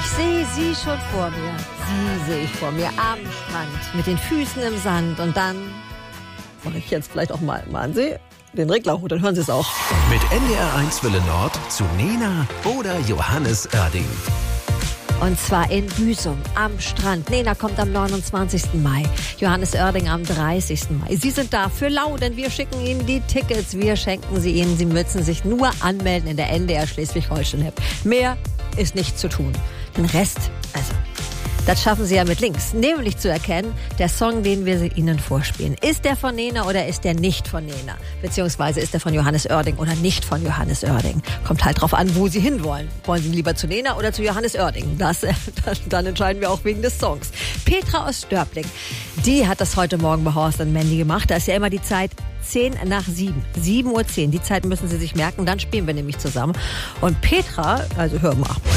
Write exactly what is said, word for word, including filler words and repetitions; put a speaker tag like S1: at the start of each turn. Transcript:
S1: Ich sehe sie schon vor mir. Sie sehe ich vor mir am Strand mit den Füßen im Sand. Und dann mache ich jetzt vielleicht auch mal, machen Sie, den Regler hoch, dann hören Sie es auch.
S2: Mit N D R eins Welle Nord zu Nena oder Johannes Oerding.
S1: Und zwar in Büsum am Strand. Nena kommt am neunundzwanzigsten Mai. Johannes Oerding am dreißigsten Mai. Sie sind da für lau, denn wir schicken Ihnen die Tickets. Wir schenken sie Ihnen. Sie müssen sich nur anmelden in der N D R Schleswig-Holstein-App. Mehr ist nicht zu tun. Den Rest, also, das schaffen Sie ja mit Links. Nämlich zu erkennen, der Song, den wir Ihnen vorspielen. Ist der von Nena oder ist der nicht von Nena? Beziehungsweise ist der von Johannes Oerding oder nicht von Johannes Oerding? Kommt halt drauf an, wo Sie hinwollen. Wollen Sie lieber zu Nena oder zu Johannes Oerding? Das, äh, dann entscheiden wir auch wegen des Songs. Petra aus Störpling, die hat das heute Morgen bei Horst und Mandy gemacht. Da ist ja immer die Zeit zehn nach sieben. sieben Uhr zehn. Die Zeit müssen Sie sich merken, dann spielen wir nämlich zusammen. Und Petra, also hör mal.